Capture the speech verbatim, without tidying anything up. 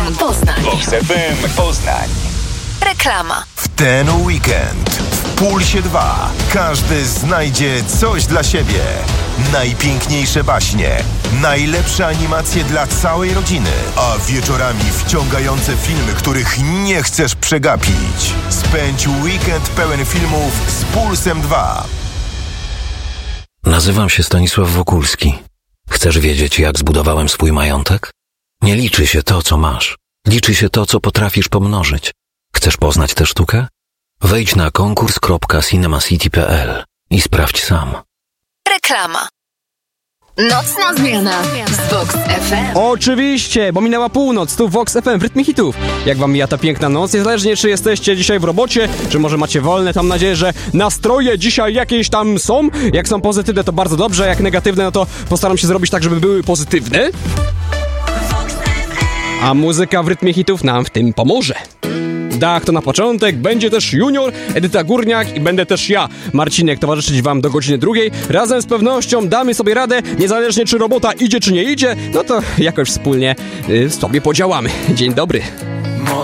M Poznań. Vox F M Poznań. Reklama. W ten weekend w Pulsie dwa każdy znajdzie coś dla siebie. Najpiękniejsze baśnie, najlepsze animacje dla całej rodziny, a wieczorami wciągające filmy, których nie chcesz przegapić. Spędź weekend pełen filmów z Pulsem dwa. Nazywam się Stanisław Wokulski. Chcesz wiedzieć, jak zbudowałem swój majątek? Nie liczy się to, co masz. Liczy się to, co potrafisz pomnożyć. Chcesz poznać tę sztukę? Wejdź na konkurs kropka cinemacity kropka p l i sprawdź sam. Reklama. Nocna zmiana z Vox F M. Oczywiście, bo minęła północ, tu Vox F M w rytmie hitów. Jak wam mija ta piękna noc? Niezależnie, czy jesteście dzisiaj w robocie, czy może macie wolne, to mam nadzieję, że nastroje dzisiaj jakieś tam są. Jak są pozytywne, to bardzo dobrze, jak negatywne, no to postaram się zrobić tak, żeby były pozytywne. A muzyka w rytmie hitów nam w tym pomoże. Tak, to na początek. Będzie też Junior, Edyta Górniak i będę też ja, Marcinek, towarzyszyć wam do godziny drugiej. Razem z pewnością damy sobie radę, niezależnie czy robota idzie, czy nie idzie, no to jakoś wspólnie y, sobie podziałamy. Dzień dobry.